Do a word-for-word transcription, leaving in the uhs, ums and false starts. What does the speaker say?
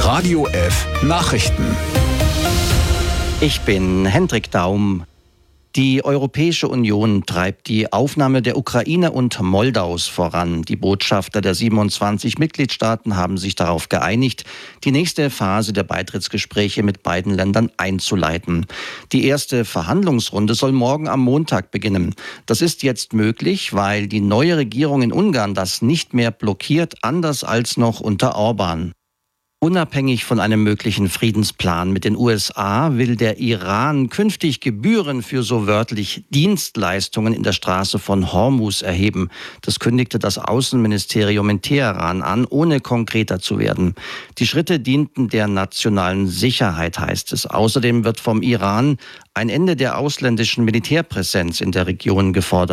Radio F Nachrichten. Ich bin Hendrik Daum. Die Europäische Union treibt die Aufnahme der Ukraine und Moldaus voran. Die Botschafter der siebenundzwanzig Mitgliedstaaten haben sich darauf geeinigt, die nächste Phase der Beitrittsgespräche mit beiden Ländern einzuleiten. Die erste Verhandlungsrunde soll morgen am Montag beginnen. Das ist jetzt möglich, weil die neue Regierung in Ungarn das nicht mehr blockiert, anders als noch unter Orban. Unabhängig von einem möglichen Friedensplan mit den U S A will der Iran künftig Gebühren für so wörtlich Dienstleistungen in der Straße von Hormuz erheben. Das kündigte das Außenministerium in Teheran an, ohne konkreter zu werden. Die Schritte dienten der nationalen Sicherheit, heißt es. Außerdem wird vom Iran ein Ende der ausländischen Militärpräsenz in der Region gefordert.